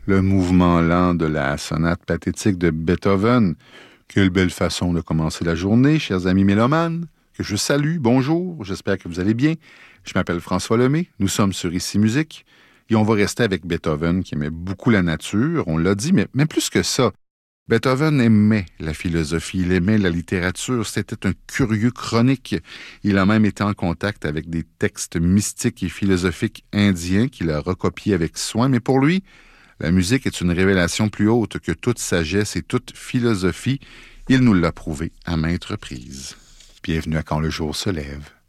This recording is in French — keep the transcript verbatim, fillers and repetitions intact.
le mouvement lent de la sonate pathétique de Beethoven. Quelle belle façon de commencer la journée, chers amis mélomanes, que je salue, bonjour, j'espère que vous allez bien. Je m'appelle François Lemay, nous sommes sur Ici Musique, et on va rester avec Beethoven, qui aimait beaucoup la nature, on l'a dit, mais, mais plus que ça. Beethoven aimait la philosophie, il aimait la littérature, c'était un curieux chronique. Il a même été en contact avec des textes mystiques et philosophiques indiens qu'il a recopiés avec soin, mais pour lui, la musique est une révélation plus haute que toute sagesse et toute philosophie. Il nous l'a prouvé à maintes reprises. Bienvenue à Quand le jour se lève.